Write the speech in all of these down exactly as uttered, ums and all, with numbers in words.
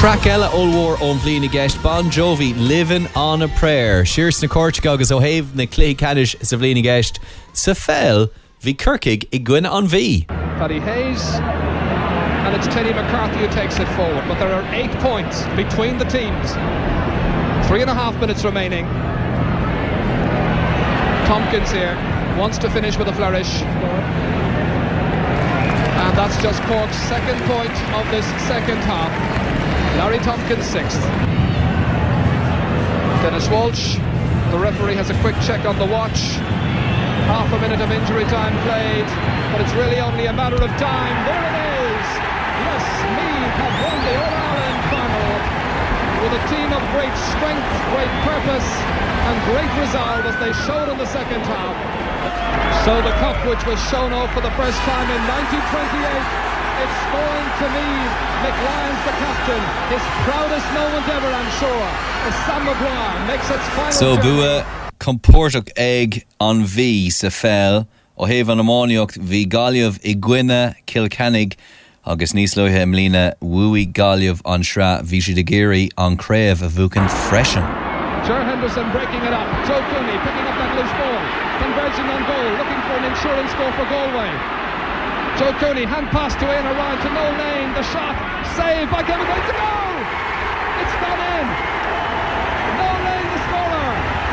Track Ella Olwar on Vlina Guest Bon Jovi Living on a Prayer. Shears na Corchgag as O'Have na Clay Canish sa Vlina Guest. Sa Fell, Vi Kirkig I Gwyn on V. Paddy Hayes, and it's Teddy McCarthy who takes it forward. But there are eight points between the teams. Three and a half minutes remaining. Tompkins here wants to finish with a flourish. And that's just Cork's second point of this second half. Larry Tompkins sixth. Dennis Walsh, the referee, has a quick check on the watch. Half a minute of injury time played, but it's really only a matter of time. There it is! Yes, Meath have won the All-Ireland final with a team of great strength, great purpose and great resolve, as they showed in the second half. So the cup, which was shown off for the first time in nineteen twenty-eight, it's going to Meath. Mick Lyons, the captain, his proudest moment ever, I'm sure, as Sam Maguire makes its final. So Bua Comportach egg on V sa Fell O'Have an Ammoniocht V Galiov I Gwynna Kilcannig agus níos loithe Mlína Wui Galiov on Shra Vichy de Geary on Crave a Vukan Freshen. Ger Henderson breaking it up. Joe Cooney picking up that loose ball, converging on goal, looking for an insurance goal for Galway. Joe Cooney, hand pass to Ian O'Ryan to Noel Lane, the shot, saved by Kevin Gates to go! It's gone in! Noel Lane the scorer!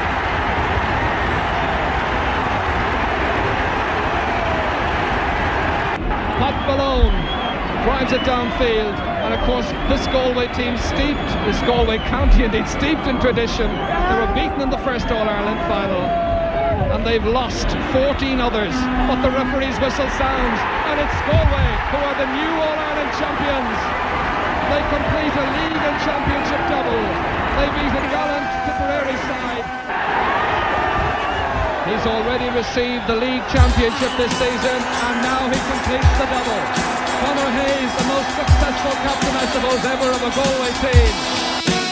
Pat Malone drives it downfield, and of course this Galway team steeped, this Galway county indeed steeped in tradition. They were beaten in the first All-Ireland final, and they've lost fourteen others, but the referee's whistle sounds, and it's Galway who are the new All-Ireland champions. They complete a league and championship double. They beat a gallant Tipperary side. He's already received the league championship this season, and now he completes the double. Conor Hayes, the most successful captain, I suppose, ever of a Galway team.